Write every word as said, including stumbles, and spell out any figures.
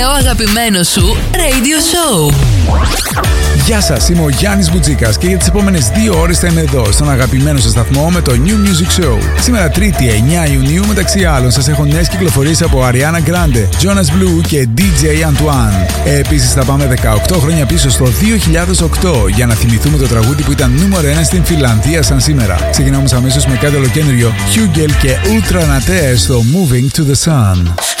ο αγαπημένος σου radio show. Γεια σας, είμαι ο Γιάννης Μπουτζίκας και για τις επόμενες δύο ώρες θα είμαι εδώ στον αγαπημένο σας σταθμό με το New Music Show. Σήμερα Τρίτη εννιά Ιουνίου, μεταξύ άλλων, σας έχω νέες κυκλοφορίες από Ariana Grande, Jonas Blue και ντι τζέι Antoine. Επίσης θα πάμε δεκαοκτώ χρόνια πίσω στο δύο χιλιάδες οκτώ για να θυμηθούμε το τραγούδι που ήταν νούμερο ένα στην Φιλανδία σαν σήμερα. Ξεκινάμε αμέσως με κάτι ολοκένουργιο, Hugel και Ultra Nate στο Moving to the Sun.